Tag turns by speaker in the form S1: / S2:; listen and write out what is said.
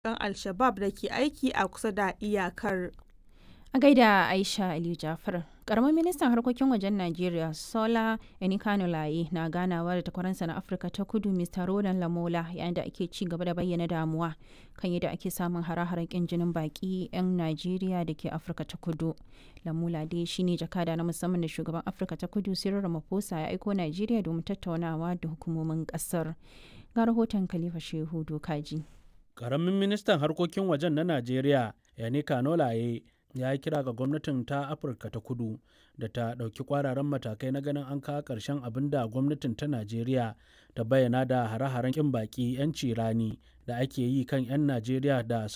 S1: mayakan Al-Shabab da ke aiki a kusa da iyakar.
S2: A gaida Aisha Aliyu Jafar. Karamin ministan harkokin wajen Najeriya Sola Enikanulaye na ganawa da takwaransa na Afirka ta Kudu Mr. Roland Lamola yayin da ake ci gaba da bayyana damuwa kan yadda ake samun hare-haren kin jinin baki 'yan Najeriya da ke Afirka ta Kudu. Lamola dai shine jakada na musamman da shugaban Afirka ta Kudu Cyril Ramaphosa ya aiko Najeriya domin tattaunawa da hukumomin kasar. Ga rahoton Khalifa Shehu Dokaji.
S3: Karamin ministan harkokin wajen na Najeriya Enikanulaye ya yi kira ga gwamnatin ta Afirka ta Kudu da ta ɗauki ƙwararan matakai na ganin an kawo ƙarshen abin da gwamnatin ta Najeriya ta bayyana da hare-haren ƙin baƙi 'yanci rani da ake yi kan 'yan Najeriya da